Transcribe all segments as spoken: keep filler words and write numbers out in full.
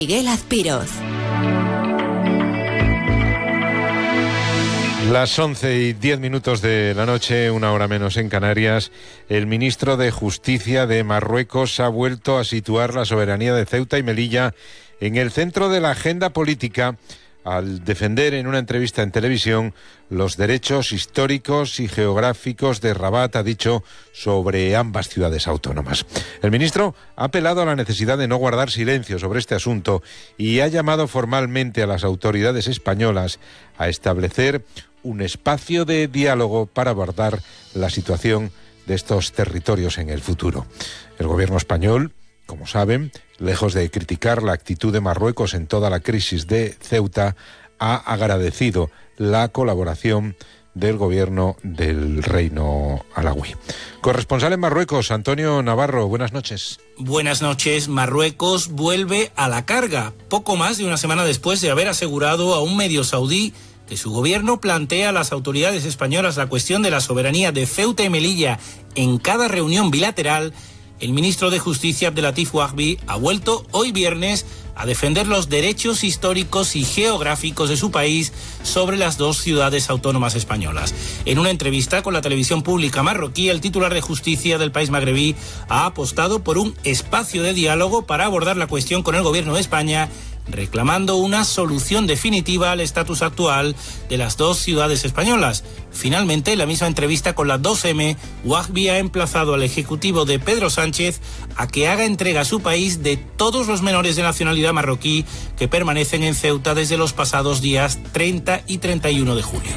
Miguel Azpiroz. Las once y diez minutos de la noche, una hora menos en Canarias, el ministro de Justicia de Marruecos ha vuelto a situar la soberanía de Ceuta y Melilla en el centro de la agenda política al defender en una entrevista en televisión los derechos históricos y geográficos de Rabat, ha dicho, sobre ambas ciudades autónomas. El ministro ha apelado a la necesidad de no guardar silencio sobre este asunto y ha llamado formalmente a las autoridades españolas a establecer un espacio de diálogo para abordar la situación de estos territorios en el futuro. El gobierno español, como saben, lejos de criticar la actitud de Marruecos en toda la crisis de Ceuta, ha agradecido la colaboración del gobierno del Reino Alauí. Corresponsal en Marruecos, Antonio Navarro, buenas noches. Buenas noches. Marruecos vuelve a la carga, poco más de una semana después de haber asegurado a un medio saudí que su gobierno plantea a las autoridades españolas la cuestión de la soberanía de Ceuta y Melilla en cada reunión bilateral. El ministro de Justicia, Abdelatif Wahbi, ha vuelto hoy viernes a defender los derechos históricos y geográficos de su país sobre las dos ciudades autónomas españolas. En una entrevista con la televisión pública marroquí, el titular de Justicia del país magrebí ha apostado por un espacio de diálogo para abordar la cuestión con el gobierno de España, reclamando una solución definitiva al estatus actual de las dos ciudades españolas. Finalmente, en la misma entrevista con la dos eme, Wahbi ha emplazado al ejecutivo de Pedro Sánchez a que haga entrega a su país de todos los menores de nacionalidad marroquí que permanecen en Ceuta desde los pasados días treinta y treinta y uno de julio.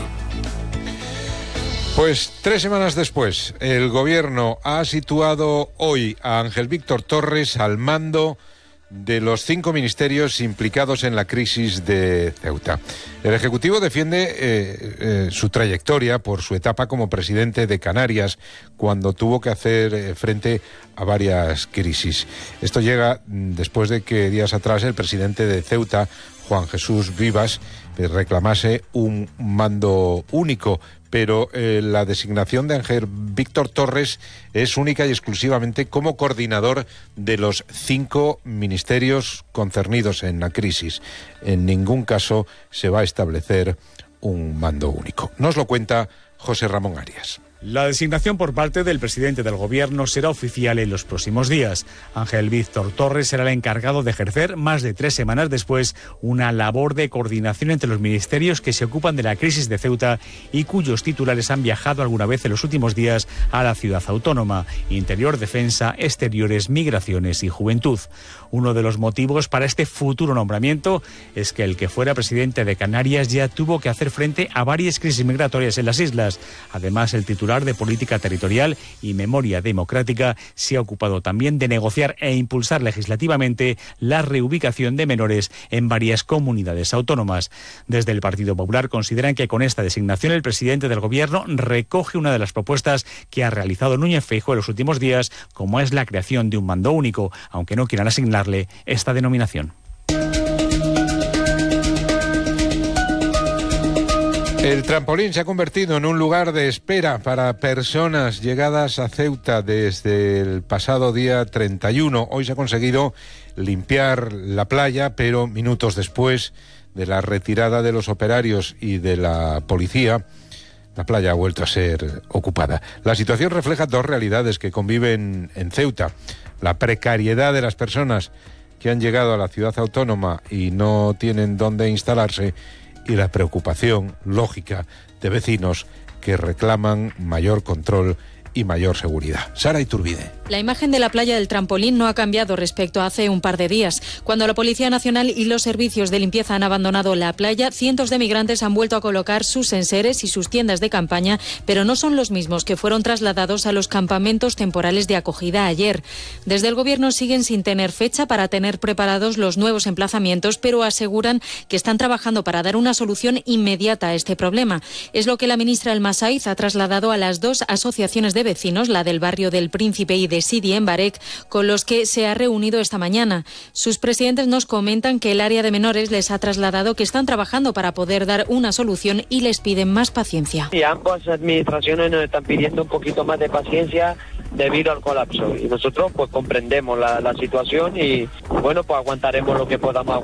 Pues tres semanas después, el gobierno ha situado hoy a Ángel Víctor Torres al mando de los cinco ministerios implicados en la crisis de Ceuta. El Ejecutivo defiende eh, eh, su trayectoria por su etapa como presidente de Canarias, cuando tuvo que hacer eh, frente a varias crisis. Esto llega después de que días atrás el presidente de Ceuta, Juan Jesús Vivas, eh, reclamase un mando único, pero eh, la designación de Ángel Víctor Torres es única y exclusivamente como coordinador de los cinco ministerios concernidos en la crisis. En ningún caso se va a establecer un mando único. Nos lo cuenta José Ramón Arias. La designación por parte del presidente del gobierno será oficial en los próximos días. Ángel Víctor Torres será el encargado de ejercer, más de tres semanas después, una labor de coordinación entre los ministerios que se ocupan de la crisis de Ceuta y cuyos titulares han viajado alguna vez en los últimos días a la ciudad autónoma: Interior, Defensa, Exteriores, Migraciones y Juventud. Uno de los motivos para este futuro nombramiento es que el que fuera presidente de Canarias ya tuvo que hacer frente a varias crisis migratorias en las islas. Además, el titular de Política Territorial y Memoria Democrática se ha ocupado también de negociar e impulsar legislativamente la reubicación de menores en varias comunidades autónomas. Desde el Partido Popular consideran que con esta designación el presidente del gobierno recoge una de las propuestas que ha realizado Núñez Feijóo en los últimos días, como es la creación de un mando único, aunque no quieran asignarle esta denominación. El trampolín se ha convertido en un lugar de espera para personas llegadas a Ceuta desde el pasado día treinta y uno. Hoy se ha conseguido limpiar la playa, pero minutos después de la retirada de los operarios y de la policía, la playa ha vuelto a ser ocupada. La situación refleja dos realidades que conviven en Ceuta: la precariedad de las personas que han llegado a la ciudad autónoma y no tienen dónde instalarse, y la preocupación lógica de vecinos que reclaman mayor control y mayor seguridad. Sara Iturbide. La imagen de la playa del Trampolín no ha cambiado respecto a hace un par de días. Cuando la Policía Nacional y los servicios de limpieza han abandonado la playa, cientos de migrantes han vuelto a colocar sus enseres y sus tiendas de campaña, pero no son los mismos que fueron trasladados a los campamentos temporales de acogida ayer. Desde el Gobierno siguen sin tener fecha para tener preparados los nuevos emplazamientos, pero aseguran que están trabajando para dar una solución inmediata a este problema. Es lo que la ministra El Masaiz ha trasladado a las dos asociaciones de vecinos, la del barrio del Príncipe y de de Sidi en Barec, con los que se ha reunido esta mañana. Sus presidentes nos comentan que el área de menores les ha trasladado que están trabajando para poder dar una solución y les piden más paciencia. Y ambas administraciones nos están pidiendo un poquito más de paciencia debido al colapso. Y nosotros pues comprendemos la, la situación y bueno, pues aguantaremos lo que podamos